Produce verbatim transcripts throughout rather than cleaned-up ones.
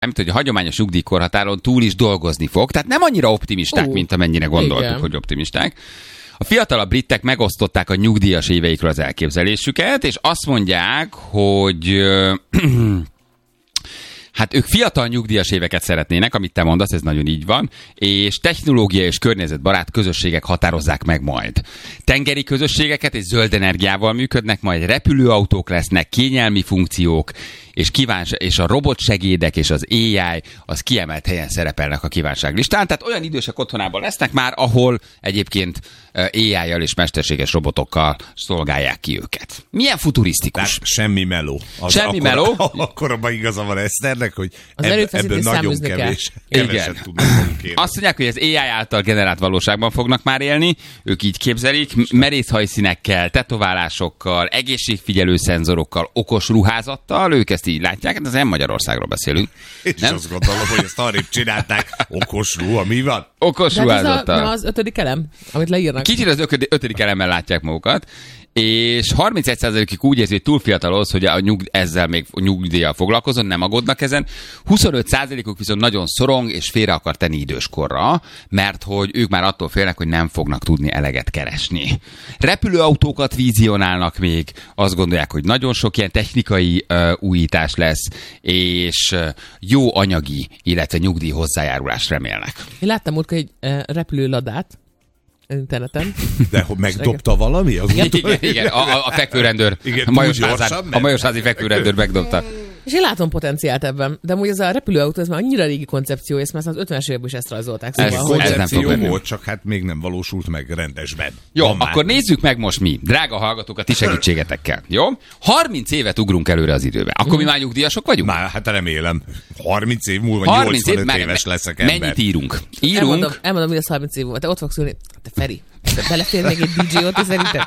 mint hogy a hagyományos nyugdíjkorhatáron túl is dolgozni fog, tehát nem annyira optimisták, uh, mint amennyire gondoltuk, igen. hogy optimisták. A fiatalabb britek megosztották a nyugdíjas éveikről az elképzelésüket, és azt mondják, hogy hát ők fiatal nyugdíjas éveket szeretnének, amit te mondasz, ez nagyon így van, és technológia és környezetbarát közösségek határozzák meg majd. Tengeri közösségeket és zöld energiával működnek, majd repülőautók lesznek, kényelmi funkciók, és, kívánsa, és a robotsegédek és az á i az kiemelt helyen szerepelnek a kívánságlistán. Tehát olyan idősek otthonában lesznek már, ahol egyébként á i-jal és mesterséges robotokkal szolgálják ki őket. Milyen futurisztikus. Tehát semmi meló. Az semmi akkora, meló. Akkoriban igaza van Eszternek, hogy ebb, ebből nagyon kevés. Igen. Azt mondják, hogy az á i által generált valóságban fognak már élni, ők így képzelik, merész hajszínekkel, tetoválásokkal, egészségfigyelő szenzorokkal, okos ruházattal, ők ezt így látják, hát ez nem Magyarországról beszélünk. És nem? Azt gondolom, hogy ezt arrébb csinálták. Okos ruha, mi van? Okos ruházattal. Ez a, az ötödik elem, amit leírnak. Kicsit az ötödik elemmel látják magukat, és harmincegy százalékig úgy érzi, hogy túl fiatal ahhoz, hogy a nyug, ezzel még nyugdíjjal foglalkozon, nem aggódnak ezen. huszonöt százalékuk viszont nagyon szorong, és félre akar tenni időskorra, mert hogy ők már attól félnek, hogy nem fognak tudni eleget keresni. Repülőautókat vizionálnak még, azt gondolják, hogy nagyon sok ilyen technikai uh, újítás lesz, és uh, jó anyagi, illetve nyugdíj hozzájárulást remélnek. Én láttam múltkor egy uh, repülőladát interneten. De hogy megdobta valami? Az igen, igen, igen, a, a fekvőrendőr, igen, a Majorsázi fekvőrendőr megdobta. És én látom potenciált ebben, de amúgy ez a repülőautó, ez már annyira régi koncepció, ezt már az ötvenes években is ezt rajzolták. Szóval, ez, ez koncepció volt, csak hát még nem valósult meg rendesben. Jó, van akkor már. Nézzük meg most mi, drága hallgatók, a ti segítségetekkel. Jó? harminc évet ugrunk előre az időbe. Akkor mm. mi már nyugdíjasok vagyunk? Már, hát remélem. harminc év múlva nyolcvanöt év, éves leszek ember. Mennyit írunk? Írunk. Elmondom, elmondom hogy ez harminc év volt. Te ott fogsz ülni. Te Feri, te belefér még egy dé dzsé-ot is szerintem?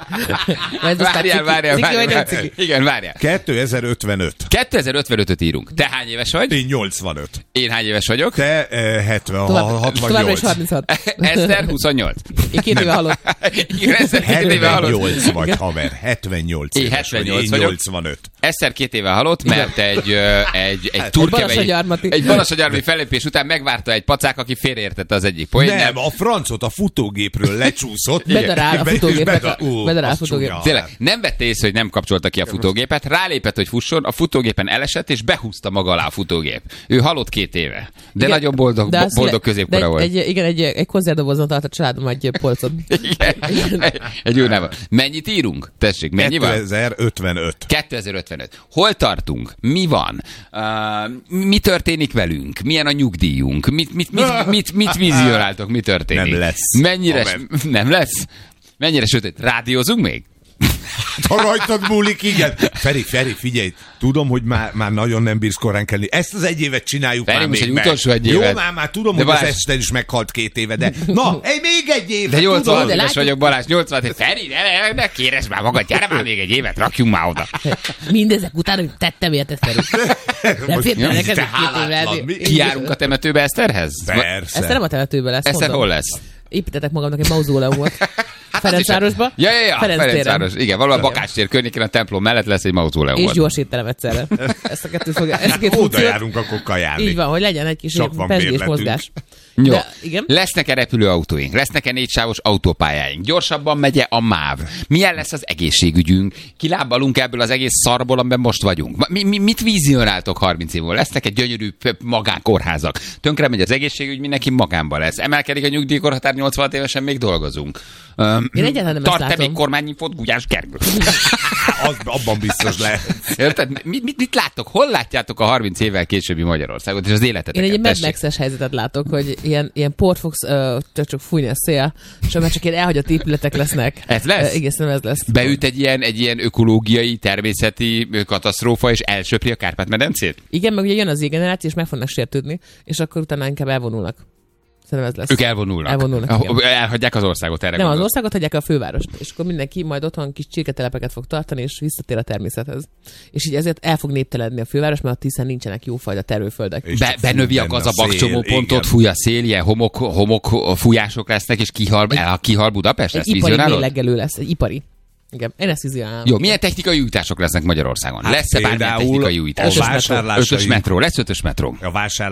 Várjál, várjál, várjál. Igen, várjál. kétezer-ötvenöt. kétezer-ötvenötöt írunk. Te hány éves vagy? Én nyolcvanöt. Én hány éves vagyok? Te eh, hetven, hatvannyolc. Továbbra is harminchat. Eszter huszonnyolc. Én két éve halott. Igen, Eszter két éve halott. hetvennyolc vagy, haver. hetvennyolc éves hetvennyolc vagy. Én nyolcvanöt. Eszter két éve halott, mert egy, egy, egy turkevei, egy balasagyarmati fellépés után megvárta egy pacák, aki félreértette az egyik poént. Nem, a francot a futógépről lecsúszott. Bedarál a futógépet. Bedarál a futógép. Tényleg, nem vette észre, hogy nem kapcsolta ki a futógépet, rálépett, hogy fusson, a futógépen elesett, és behúzta maga alá a futógép. Ő halott két éve. De igen, nagyon boldog, de boldog középkora volt. Egy, igen, egy, egy konzervdobozon tart a családom egy polcon. Igen, egy, egy jó neve. Mennyit írunk? Tessék, mennyi van? kétezer-ötvenöt. kétezer-ötvenöt. Hol tartunk? Mi van? Uh, mi történik velünk? Milyen a nyugdíjunk? Mit, mit, mit, mit, mit vizionáltok? Mi történik? Nem lesz. Mennyire, nem lesz? Mennyire sötét? Rádiózunk még? Ha rajtad múlik, igen. Feri, Feri, figyelj, tudom, hogy már, már nagyon nem bírsz korán kelni. Ezt az egy évet csináljuk Feri, már még egy meg. Utolsó egy évet. Jó, már, már tudom, de hogy Balázs... az Eszter is meghalt két éve, de na, egy még egy évet. De nyolcvan éves vagyok, Balázs, nyolcvan éves. Feri, ne, ne, ne kéresd már magad, gyere már még egy évet, rakjunk már oda. Mindezek után, hogy tettem érted, Feri. Nem fértem neked egy két évet. Kijárunk a temetőbe Eszterhez? Persze. Eszter nem a temetőbe lesz. Eszter hol lesz? Építetek magamnak egy mauzóleumot. Hát Ferencvárosba. Ja, ja, ja, Ferenc Ferencváros. Igen, valahol a Bakács tér környékén a templom mellett lesz egy mauzóleum. És gyors étterem egyszerre. Ezt a kettőt fogja. Ezt a két oda járunk akkor kajálni. Így van, hogy legyen egy kis pezsgés mozgás. Jó. De, igen? Lesznek-e repülőautóink? Lesznek-e négysávos autópályáink? Gyorsabban megye a MÁV? Milyen lesz az egészségügyünk? Kilábalunk ebből az egész szarból, amiben most vagyunk? Mi, mi, mit vizionáltok harminc év múlva? Lesznek-e gyönyörű magánkórházak? Tönkre megy az egészségügy, mindenki magánban lesz. Emelkedik a nyugdíjkorhatár, nyolcvanhat évesen még dolgozunk. Um, Én egyáltalán nem tart te még kormányinfót, Gulyás Gergő? Az, abban biztos lehet. Érted? Mit, mit, mit láttok? Hol látjátok a harminc évvel későbbi Magyarországot és az életeteket? Én egy Mad Max-es helyzetet látok, hogy ilyen, ilyen port fogsz uh, csak, csak fújni a szél, és már csak ilyen elhagyott épületek lesznek. Ez lesz? Uh, egészen ez lesz. Beüt egy ilyen, egy ilyen ökológiai, természeti katasztrófa, és elsöpri a Kárpát-medencét? Igen, meg ugye jön az Z-generáció, és meg fognak sértődni, és akkor utána inkább elvonulnak. Szerintem ez lesz. Ők elvonulnak. elvonulnak Elhagyják az országot erre. Nem, gondolod. Az országot hagyják a fővárost. És akkor mindenki majd otthon kis csirketelepeket fog tartani, és visszatér a természethez. És így ezért el fog néptelenedni a főváros, mert hiszen nincsenek jófajta terőföldek. Be, benövi a gaz a bakcsomópontot, fúj a szél, ilyen homok, homok fújások lesznek, és kihal, el, kihal Budapest lesz. Egy ipari mérlegelő lesz, egy ipari. Igen, én ezt vizionálom. Jó, milyen technikai újítások lesznek Magyarországon? Hát Lesz-e bármilyen például technikai újítás? a vásárlásai- Ötös metró, lesz ötös metró. A vásárlás